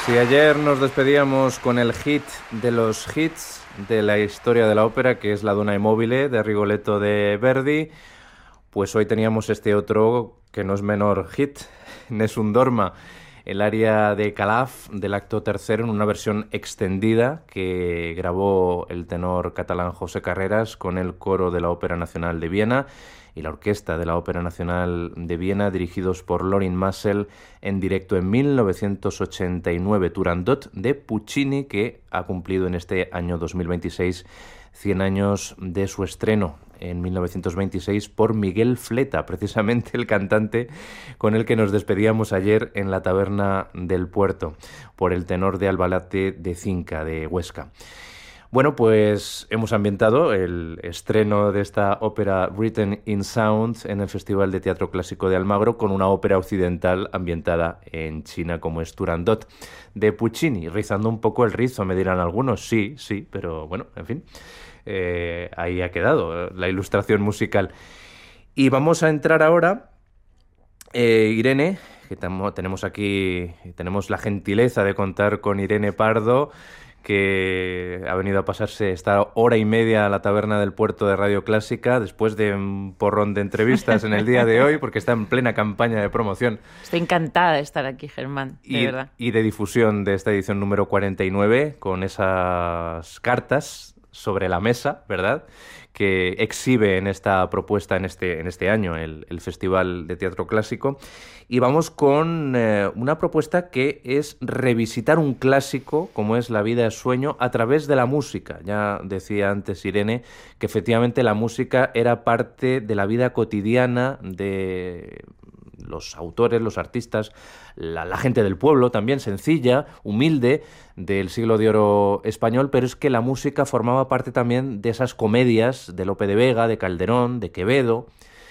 Si ayer nos despedíamos con el hit de los hits de la historia de la ópera, que es la Donna e Mobile de Rigoletto de Verdi, pues hoy teníamos este otro que no es menor hit, Nessun Dorma, el aria de Calaf del acto tercero en una versión extendida que grabó el tenor catalán José Carreras con el coro de la Ópera Nacional de Viena y la Orquesta de la Ópera Nacional de Viena, dirigidos por Lorin Maazel, en directo en 1989, Turandot de Puccini, que ha cumplido en este año 2026 100 años de su estreno, en 1926, por Miguel Fleta, precisamente el cantante con el que nos despedíamos ayer en la Taberna del Puerto, por el tenor de Albalate de Cinca, de Huesca. Bueno, pues hemos ambientado el estreno de esta ópera Written in Sound en el Festival de Teatro Clásico de Almagro con una ópera occidental ambientada en China como es Turandot de Puccini, rizando un poco el rizo, me dirán algunos. Sí, pero bueno, en fin, ahí ha quedado la ilustración musical. Y vamos a entrar ahora, Irene, que tenemos la gentileza de contar con Irene Pardo, que ha venido a pasarse esta hora y media a la Taberna del Puerto de Radio Clásica después de un porrón de entrevistas en el día de hoy, porque está en plena campaña de promoción. Estoy encantada de estar aquí, Germán, de verdad. Y de difusión de esta edición número 49, con esas cartas sobre la mesa, ¿verdad?, que exhibe en esta propuesta en este año el Festival de Teatro Clásico. Y vamos con una propuesta que es revisitar un clásico como es La vida es sueño a través de la música. Ya decía antes Irene que efectivamente la música era parte de la vida cotidiana de los autores, los artistas, la gente del pueblo también, sencilla, humilde, del siglo de oro español, pero es que la música formaba parte también de esas comedias de Lope de Vega, de Calderón, de Quevedo,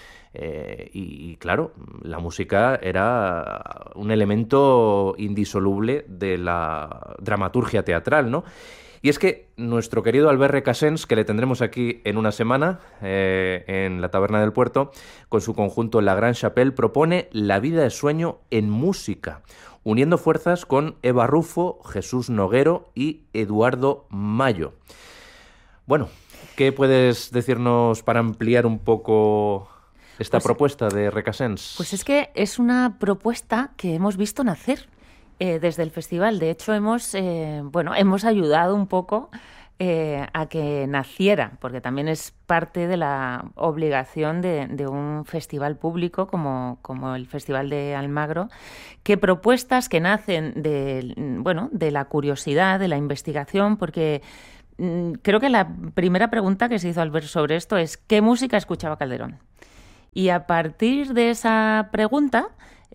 y claro, la música era un elemento indisoluble de la dramaturgia teatral, ¿no? Y es que nuestro querido Albert Recasens, que le tendremos aquí en una semana en la Taberna del Puerto, con su conjunto La Gran Chapelle, propone La vida es sueño en música, uniendo fuerzas con Eva Rufo, Jesús Noguero y Eduardo Mayo. Bueno, ¿qué puedes decirnos para ampliar un poco esta propuesta de Recasens? Pues es que es una propuesta que hemos visto nacer desde el festival. De hecho, hemos ayudado un poco a que naciera, porque también es parte de la obligación de un festival público como el Festival de Almagro, que propuestas que nacen de la curiosidad, de la investigación, porque creo que la primera pregunta que se hizo al ver sobre esto es ¿qué música escuchaba Calderón? Y a partir de esa pregunta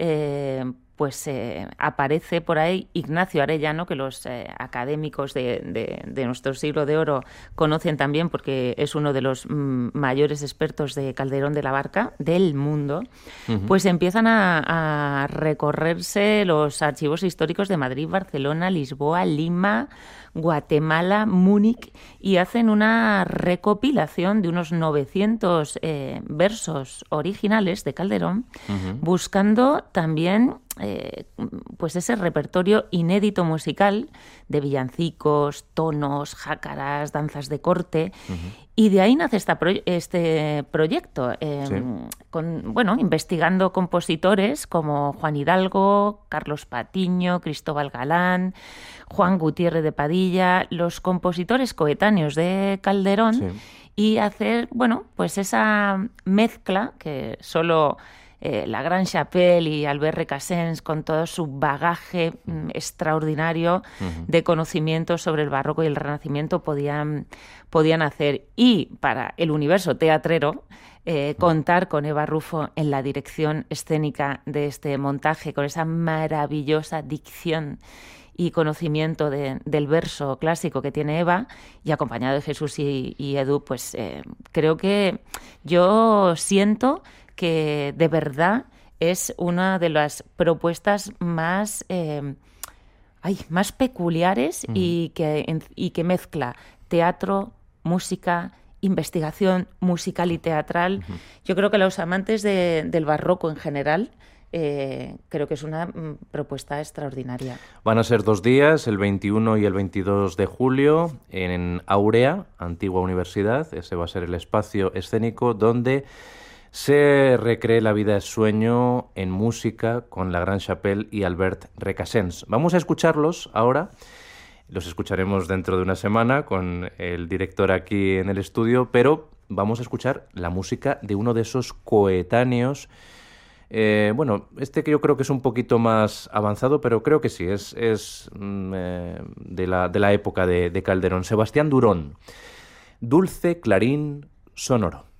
aparece por ahí Ignacio Arellano, que los académicos de nuestro siglo de oro conocen también porque es uno de los mayores expertos de Calderón de la Barca del mundo. Uh-huh. Pues empiezan a recorrerse los archivos históricos de Madrid, Barcelona, Lisboa, Lima, Guatemala, Múnich, y hacen una recopilación de unos 900 versos originales de Calderón, uh-huh, buscando también pues ese repertorio inédito musical de villancicos, tonos, jácaras, danzas de corte, uh-huh, y de ahí nace este proyecto, investigando compositores como Juan Hidalgo, Carlos Patiño, Cristóbal Galán, Juan Gutiérrez de Padilla, los compositores coetáneos de Calderón, sí, y hacer, pues esa mezcla que solo La Gran Chapelle y Albert Recasens, con todo su bagaje extraordinario, uh-huh, de conocimiento sobre el barroco y el renacimiento, podían hacer. Y para el universo teatrero, contar con Eva Rufo en la dirección escénica de este montaje, con esa maravillosa dicción y conocimiento del verso clásico que tiene Eva, y acompañado de Jesús y Edu, pues creo que yo siento que de verdad es una de las propuestas más peculiares, uh-huh, y que mezcla teatro, música, investigación musical y teatral. Uh-huh. Yo creo que los amantes del barroco en general creo que es una propuesta extraordinaria. Van a ser 2 días, el 21 y el 22 de julio, en Aurea, antigua universidad. Ese va a ser el espacio escénico donde se recree La vida es sueño en música con la Gran Chapelle y Albert Recasens. Vamos a escucharlos ahora. Los escucharemos dentro de una semana con el director aquí en el estudio, pero vamos a escuchar la música de uno de esos coetáneos. Este que yo creo que es un poquito más avanzado, pero creo que sí, es de la época de Calderón. Sebastián Durón, Dulce Clarín Sonoro.